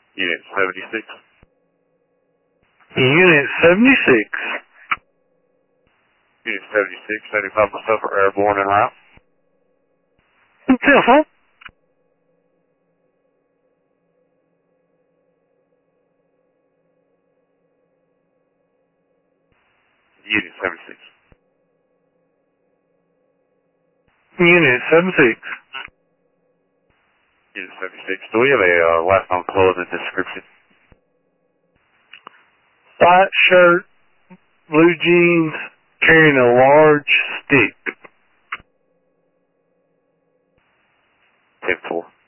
Unit 76. Unit 76. Unit 76, 75 myself are airborne en route. Telephone. Unit 76. Unit 76. Unit 76, do we have a last known clothing description? White shirt, blue jeans, carrying a large stick. 10-4.